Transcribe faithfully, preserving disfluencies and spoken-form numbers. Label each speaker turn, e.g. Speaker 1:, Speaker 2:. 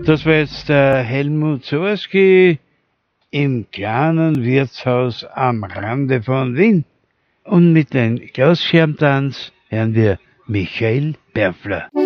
Speaker 1: Das war jetzt der Helmut Sawatzki im kleinen Wirtshaus am Rande von Wien. Und mit dem Glasschirmtanz hören wir Michael Berfler.